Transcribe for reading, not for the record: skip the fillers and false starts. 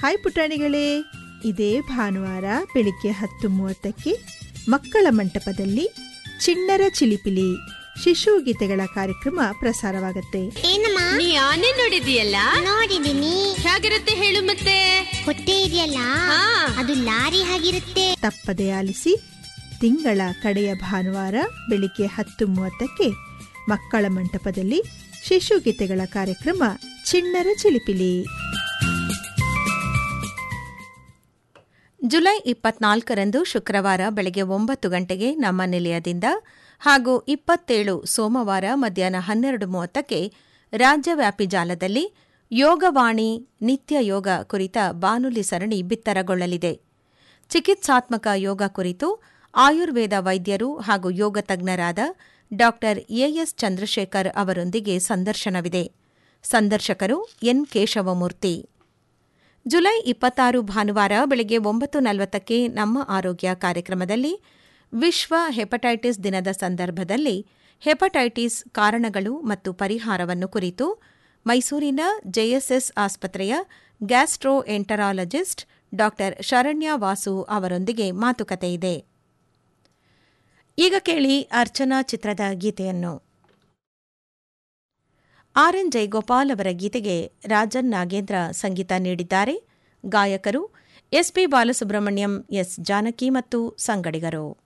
Hi ಪುಟಾಣಿಗಳೇ, ಇದೇ ಭಾನುವಾರ ಬೆಳಿಗ್ಗೆ 10:30ಕ್ಕೆ ಮಕ್ಕಳ ಮಂಟಪದಲ್ಲಿ ಚಿಣ್ಣರ ಚಿಲಿಪಿಲಿ ಶಿಶು ಗೀತೆಗಳ ಕಾರ್ಯಕ್ರಮ ಪ್ರಸಾರವಾಗುತ್ತೆ. ನೀ ಆನೆ ನೋಡಿದೀಯಲ್ಲ? ನೋಡಿದೀನಿ. ಹೇಗಿರುತ್ತೆ ಹೇಳು ಮತ್ತೆ? ಹೊಟ್ಟೆ ಇದೆಯಲ್ಲ, ಅದು ಲಾರಿ ಆಗಿರುತ್ತೆ. ತಪ್ಪದೆ ಆಲಿಸಿ. ತಿಂಗಳ ಕಡೆಯ ಭಾನುವಾರ ಬೆಳಿಗ್ಗೆ 10:30ಕ್ಕೆ ಮಕ್ಕಳ ಮಂಟಪದಲ್ಲಿ ಶಿಶು ಗೀತೆಗಳ ಕಾರ್ಯಕ್ರಮ ಚಿಣ್ಣರ ಚಿಲಿಪಿಲಿ. ಜುಲೈ 24ರಂದು ಶುಕ್ರವಾರ ಬೆಳಗ್ಗೆ 9 ಗಂಟೆಗೆ ನಮ್ಮ ನಿಲಯದಿಂದ ಹಾಗೂ 27 ಸೋಮವಾರ ಮಧ್ಯಾಹ್ನ 12:30ಕ್ಕೆ ರಾಜ್ಯವ್ಯಾಪಿ ಜಾಲದಲ್ಲಿ ಯೋಗವಾಣಿ ನಿತ್ಯ ಯೋಗ ಕುರಿತ ಬಾನುಲಿ ಸರಣಿ ಬಿತ್ತರಗೊಳ್ಳಲಿದೆ. ಚಿಕಿತ್ಸಾತ್ಮಕ ಯೋಗ ಕುರಿತು ಆಯುರ್ವೇದ ವೈದ್ಯರು ಹಾಗೂ ಯೋಗ ತಜ್ಞರಾದ ಡಾ ಎಎಸ್ ಚಂದ್ರಶೇಖರ್ ಅವರೊಂದಿಗೆ ಸಂದರ್ಶನವಿದೆ. ಸಂದರ್ಶಕರು ಎನ್ ಕೇಶವಮೂರ್ತಿ. ಜುಲೈ 26 ಭಾನುವಾರ ಬೆಳಗ್ಗೆ 9:40ಕ್ಕೆ ನಮ್ಮ ಆರೋಗ್ಯ ಕಾರ್ಯಕ್ರಮದಲ್ಲಿ ವಿಶ್ವ ಹೆಪಟೈಟಿಸ್ ದಿನದ ಸಂದರ್ಭದಲ್ಲಿ ಹೆಪಟೈಟಿಸ್ ಕಾರಣಗಳು ಮತ್ತು ಪರಿಹಾರವನ್ನು ಕುರಿತು ಮೈಸೂರಿನ ಜೆಎಸ್ಎಸ್ ಆಸ್ಪತ್ರೆಯ ಗ್ಯಾಸ್ಟ್ರೋ ಎಂಟರಾಲಜಿಸ್ಟ್ ಡಾ ಶರಣ್ಯ ವಾಸು ಅವರೊಂದಿಗೆ ಮಾತುಕತೆ ಇದೆ. ಈಗ ಕೇಳಿ ಅರ್ಚನಾ ಚಿತ್ರದ ಗೀತೆಯನ್ನು. ಆರ್.ಎನ್. ಜಯಗೋಪಾಲ್ ಅವರ ಗೀತೆಗೆ ರಾಜನ್ ನಾಗೇಂದ್ರ ಸಂಗೀತ ನೀಡಿದ್ದಾರೆ. ಗಾಯಕರು ಎಸ್ಪಿ ಬಾಲಸುಬ್ರಹ್ಮಣ್ಯಂ, ಎಸ್ ಜಾನಕಿ ಮತ್ತು ಸಂಗಡಿಗರು.